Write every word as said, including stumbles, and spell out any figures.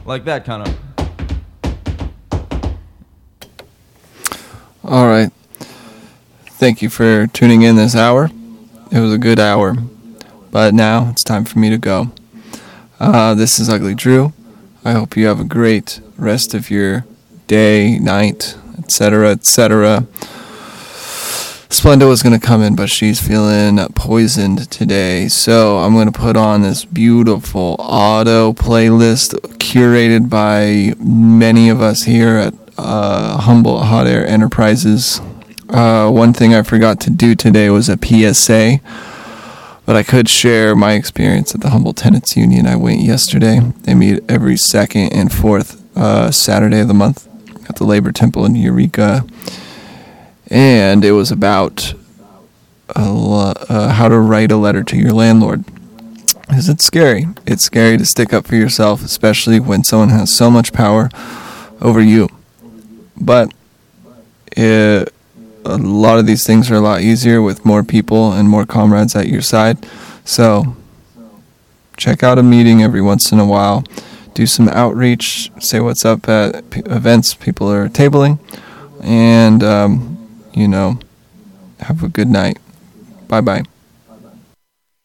like that kind of. All right. Thank you for tuning in this hour. It was a good hour. But now it's time for me to go. Uh, this is Ugly Drew. I hope you have a great rest of your day, night, et cetera, et cetera. Splenda was going to come in, but she's feeling poisoned today. So I'm going to put on this beautiful auto playlist curated by many of us here at uh, Humble Hot Air Enterprises. Uh, one thing I forgot to do today was a P S A, but I could share my experience at the Humble Tenants Union. I went yesterday. They meet every second and fourth uh, Saturday of the month at the Labor Temple in Eureka. And it was about a lo- uh, how to write a letter to your landlord. Because it's scary. It's scary to stick up for yourself, especially when someone has so much power over you. But it, a lot of these things are a lot easier with more people and more comrades at your side. So check out a meeting every once in a while. Do some outreach. Say what's up at p- events people are tabling. And, um, you know, have a good night. Bye-bye.